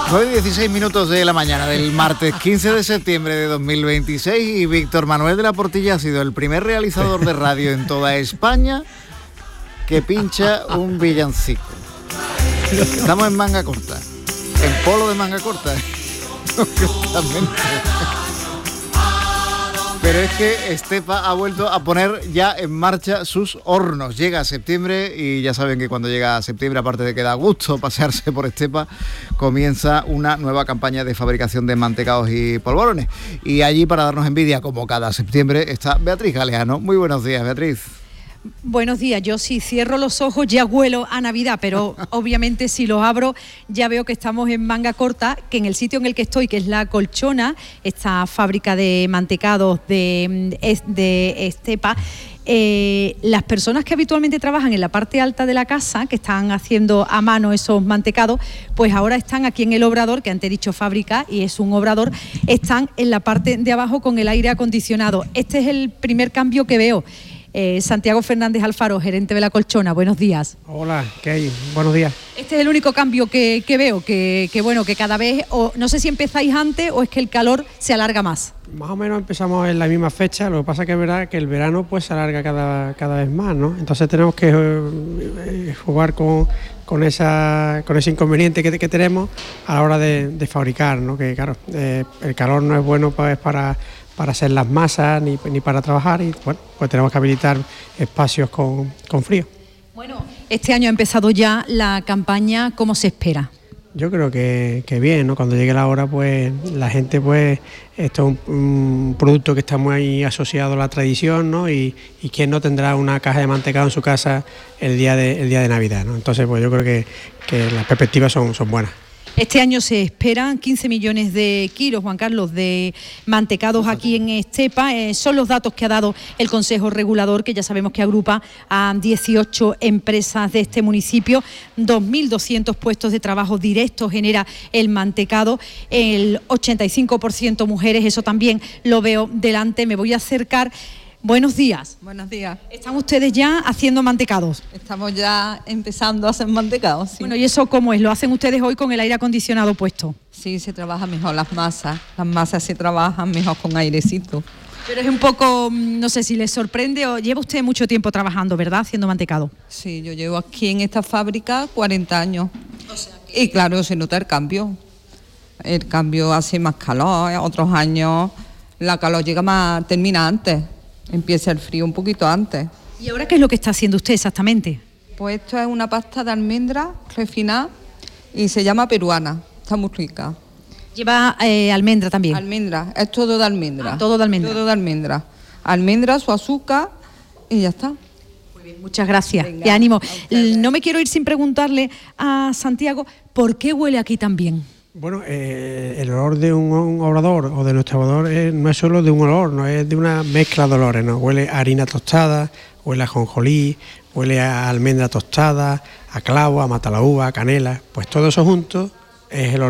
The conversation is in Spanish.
9:16 de la mañana del martes 15 de septiembre de 2026 y Víctor Manuel de la Portilla ha sido el primer realizador de radio en toda España que pincha un villancico. Estamos en manga corta, en polo de manga corta, concretamente. Pero es que Estepa ha vuelto a poner ya en marcha sus hornos. Llega septiembre y ya saben que cuando llega septiembre, aparte de que da gusto pasearse por Estepa, comienza una nueva campaña de fabricación de mantecados y polvorones. Y allí, para darnos envidia, como cada septiembre, está Beatriz Galeano. Muy buenos días, Beatriz. Buenos días. Yo si cierro los ojos ya huelo a Navidad, pero obviamente si los abro ya veo que estamos en manga corta, que en el sitio en el que estoy, que es La Colchona, esta fábrica de mantecados de Estepa, las personas que habitualmente trabajan en la parte alta de la casa, que están haciendo a mano esos mantecados, pues ahora están aquí en el obrador, que antes he dicho fábrica y es un obrador, están en la parte de abajo con el aire acondicionado. Este es el primer cambio que veo. Santiago Fernández Alfaro, gerente de La Colchona, buenos días. Hola, ¿qué hay? Buenos días. Este es el único cambio que veo, que bueno, que cada vez, o no sé si empezáis antes o es que el calor se alarga más. Más o menos empezamos en la misma fecha, lo que pasa que es verdad que el verano pues se alarga cada vez más, ¿no? Entonces tenemos que jugar con ese inconveniente que tenemos a la hora de fabricar, ¿no? Que claro, el calor no es bueno pues para hacer las masas ni para trabajar y bueno, pues tenemos que habilitar espacios con frío. Bueno, este año ha empezado ya la campaña, ¿cómo se espera? Yo creo que bien, ¿no? Cuando llegue la hora, pues la gente, pues esto es un producto que está muy asociado a la tradición, ¿no? Y quién no tendrá una caja de mantecado en su casa el día de Navidad, ¿no? Entonces, pues yo creo que las perspectivas son buenas. Este año se esperan 15 millones de kilos, Juan Carlos, de mantecados aquí en Estepa. Son los datos que ha dado el Consejo Regulador, que ya sabemos que agrupa a 18 empresas de este municipio. 2.200 puestos de trabajo directos genera el mantecado. El 85% mujeres, eso también lo veo delante. Me voy a acercar. Buenos días. Buenos días. ¿Están ustedes ya haciendo mantecados? Estamos ya empezando a hacer mantecados. Sí. Bueno, ¿y eso cómo es? ¿Lo hacen ustedes hoy con el aire acondicionado puesto? Sí, se trabaja mejor las masas. Las masas se trabajan mejor con airecito. Pero es un poco, no sé si les sorprende o lleva usted mucho tiempo trabajando, ¿verdad? Haciendo mantecado. Sí, yo llevo aquí en esta fábrica 40 años. O sea que... Y claro, se nota el cambio. El cambio hace más calor. Otros años la calor termina antes. Empieza el frío un poquito antes. ¿Y ahora qué es lo que está haciendo usted exactamente? Pues esto es una pasta de almendra refinada y se llama peruana. Está muy rica. ¿Lleva almendra también? Almendra, es todo de almendra. Todo de almendra. Todo de almendra. Almendra, su azúcar y ya está. Muy bien, muchas gracias. Venga, y ánimo. No me quiero ir sin preguntarle a Santiago, ¿por qué huele aquí tan bien? Bueno, el olor de un obrador o de nuestro obrador no es solo de un olor, no es de una mezcla de olores, ¿no? Huele a harina tostada, huele a ajonjolí, huele a almendra tostada, a clavo, a matalaúva, a canela, pues todo eso junto es el olor